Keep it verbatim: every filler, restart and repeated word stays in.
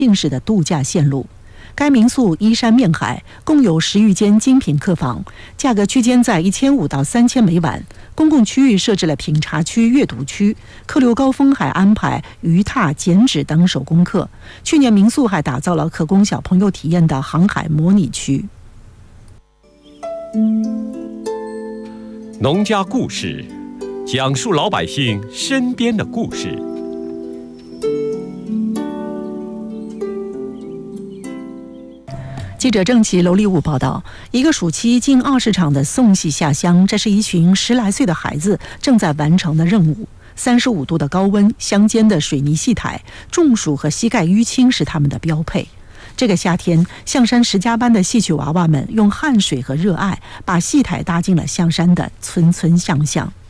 姓氏的度假线路。该民宿依山面海，共有十余间精品客房，价格区间在一千五到三千每晚。公共区域设置了品茶区、阅读区，客流高峰还安排鱼踏、剪纸等手工课。去年民宿还打造了可供小朋友体验的航海模拟区。 农家故事，讲述老百姓身边的故事。 记者郑琦、娄立武报道，一个暑期近二十场的送戏下乡，这是一群十来岁的孩子正在完成的任务。三十五度的高温，乡间的水泥戏台，中暑和膝盖淤青是他们的标配。这个夏天，象山十家班的戏曲娃娃们用汗水和热爱，把戏台搭进了象山的村村巷巷。